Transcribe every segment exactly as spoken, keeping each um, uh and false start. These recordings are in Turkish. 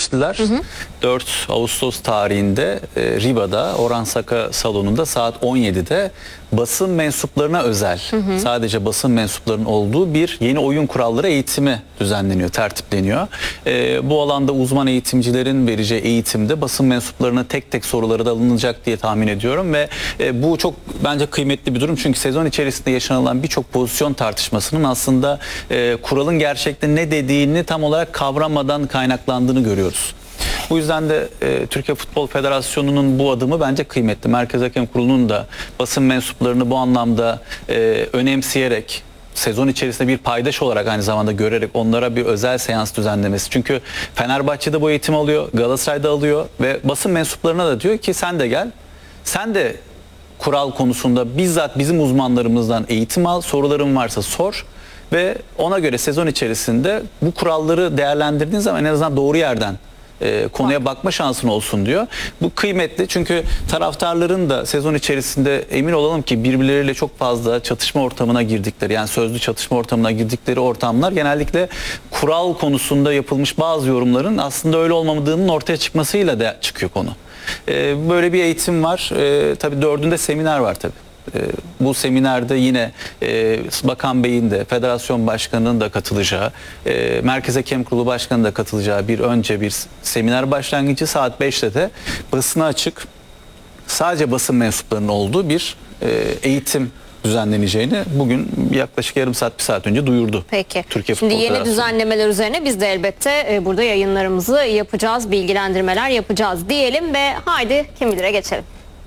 seçtiler. Hı hı. dört Ağustos tarihinde e, Riba'da Orhan Saka salonunda saat on yedide basın mensuplarına özel, hı hı. sadece basın mensuplarının olduğu bir yeni oyun kuralları eğitimi düzenleniyor, tertipleniyor. E, bu alanda uzman eğitimcilerin vereceği eğitimde basın mensuplarına tek tek soruları da alınacak diye tahmin ediyorum ve e, bu çok bence kıymetli bir durum, çünkü sezon içerisinde yaşanılan birçok pozisyon tartışmasının aslında e, kuralın gerçekte ne dediğini tam olarak kavramadan kaynaklandığını görüyoruz. Bu yüzden de e, Türkiye Futbol Federasyonu'nun bu adımı bence kıymetli. Merkez Hakem Kurulu'nun da basın mensuplarını bu anlamda e, önemseyerek, sezon içerisinde bir paydaş olarak aynı zamanda görerek onlara bir özel seans düzenlemesi. Çünkü Fenerbahçe'de bu eğitim alıyor, Galatasaray'da alıyor ve basın mensuplarına da diyor ki sen de gel, sen de kural konusunda bizzat bizim uzmanlarımızdan eğitim al, soruların varsa sor ve ona göre sezon içerisinde bu kuralları değerlendirdiğin zaman en azından doğru yerden E, konuya bakma şansın olsun diyor. Bu kıymetli, çünkü taraftarların da sezon içerisinde emin olalım ki birbirleriyle çok fazla çatışma ortamına girdikleri, yani sözlü çatışma ortamına girdikleri ortamlar genellikle kural konusunda yapılmış bazı yorumların aslında öyle olmadığının ortaya çıkmasıyla da çıkıyor konu. E, böyle bir eğitim var. E, tabii dördünde seminer var tabii. Bu seminerde yine e, Bakan Bey'in de, Federasyon Başkanı'nın da katılacağı, e, Merkez Hakem Kurulu Başkanı'nın da katılacağı bir önce bir seminer başlangıcı, saat beşte de basına açık, sadece basın mensuplarının olduğu bir e, eğitim düzenleneceğini bugün yaklaşık yarım saat bir saat önce duyurdu. Peki. Türkiye Şimdi Futbol yeni düzenlemeler üzerine biz de elbette e, burada yayınlarımızı yapacağız, bilgilendirmeler yapacağız diyelim ve haydi kim bilire geçelim.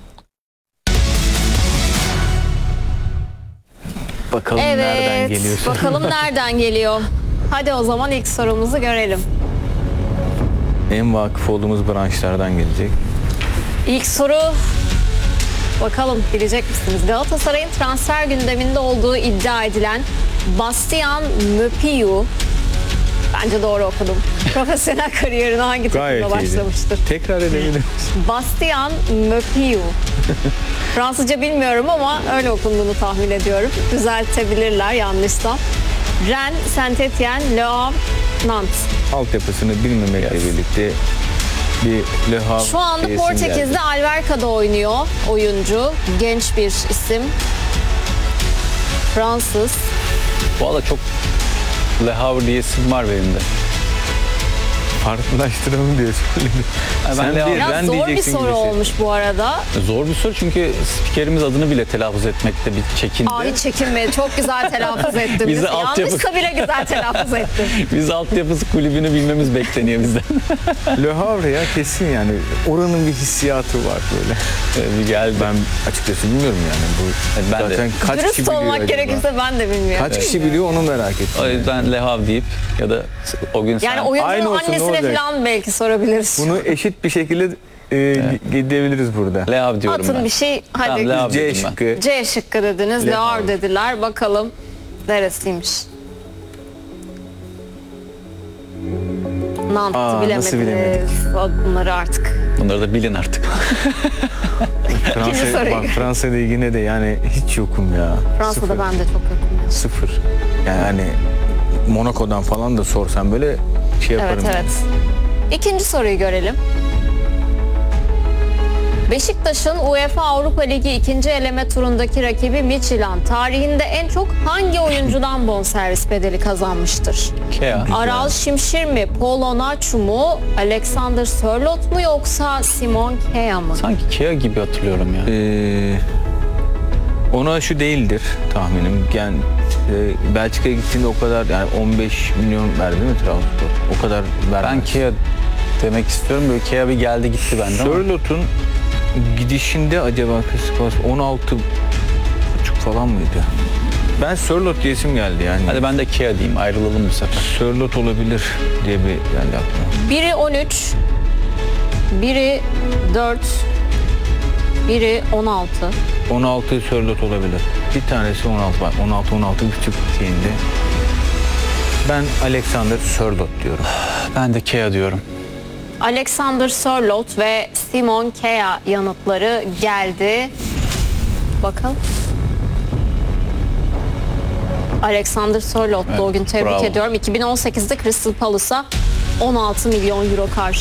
Bakalım evet, nereden geliyor. Bakalım nereden geliyor. Hadi o zaman ilk sorumuzu görelim. En vakıf olduğumuz branşlardan gelecek. İlk soru, bakalım bilecek misiniz? Galatasaray'ın transfer gündeminde olduğu iddia edilen Bastian Möpiu, bence doğru okudum, profesyonel kariyerine hangi takımda başlamıştır? Tekrar edebilir misin? Bastian Möpiu. Fransızca bilmiyorum ama öyle okunduğunu tahmin ediyorum. Düzeltebilirler yanlışsa. Rennes, Saint-Étienne, Le Havre, Nantes. Altyapısını bilmemekle yes. birlikte bir Le Havre. Şu anda Portekiz'de Alverca'da oynuyor oyuncu. Genç bir isim. Fransız. Valla çok Le Havre diye isim var benim de. Farklılaştıralım diye söyledim. Ben de, Biraz zor bir soru gibisi. olmuş bu arada. Zor bir soru, çünkü spikerimiz adını bile telaffuz etmekte bir çekindi. Ay çekinme, çok güzel telaffuz ettim. Bizi altyapı... Yanlışsa bile güzel telaffuz ettim. Biz altyapısı kulübünü bilmemiz bekleniyor bizden. Le Havre ya, kesin yani. Oranın bir hissiyatı var böyle. Bir geldi. Ben açıkçası bilmiyorum yani. Bu ben zaten de. kaç Dürüst kişi biliyor olmak acaba? gerekirse ben de bilmiyorum. Kaç kişi biliyor onu merak ettim. O yüzden Le Havre deyip ya da o gün yani sen... oyuncunun annesine falan belki sorabiliriz. Bunu eşit bir şekilde e, evet. gidebiliriz burada. Le Havre diyorum Atın ben. bir şey. Hadi. Tamam, C şıkkı. C şıkkı dediniz. Le Havre dediler. Bakalım neresiymiş? Nantes'ı bilemediniz. Bunları artık. Bunları da bilin artık. Fransa, bak Fransa ligine de yani hiç yokum ya. Fransa'da Sıfır. Ben de çok yokum. Sıfır. Yani hani Monaco'dan falan da sorsam böyle şey yaparım. Evet, evet. İkinci soruyu görelim. Beşiktaş'ın UEFA Avrupa Ligi ikinci eleme turundaki rakibi Midtjylland tarihinde en çok hangi oyuncudan bonservis bedeli kazanmıştır? Kea. Aral Şimşir mi, Paul Onaçu mu, Alexander Sørloth mu yoksa Simon Kea mı? Sanki Kea gibi hatırlıyorum ya. Ee, Onaçu değildir tahminim. Yani e, Belçika'ya gittiğinde o kadar, yani on beş milyon verdi mi Trabzonspor? O kadar vermez. Ben Kea demek istiyorum. Böyle Kea bir geldi gitti bende ama. Sørloth'un gidişinde acaba on altı buçuk falan mıydı? Ben Sørloth diye isim geldi yani. Hadi ben de Kea diyeyim, ayrılalım bu sefer. Sørloth olabilir diye bir geldi aklıma. Biri on üç, biri dört, biri on altı. on altı Sørloth olabilir. Bir tanesi on altı var. on altı on altı buçuk şeyinde. Ben Alexander Sørloth diyorum. Ben de Kea diyorum. Alexander Sørloth ve Simon Kea yanıtları geldi. Bakalım. Alexander Sørloth'tu evet, o gün, tebrik bravo. ediyorum. iki bin on sekizde Crystal Palace'a on altı milyon euro karşı